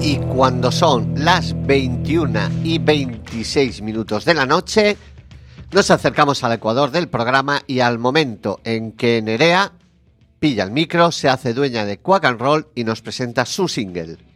Y cuando son las 21:26 de la noche, nos acercamos al ecuador del programa y al momento en que Nerea pilla el micro, se hace dueña de Quack and Roll y nos presenta su single.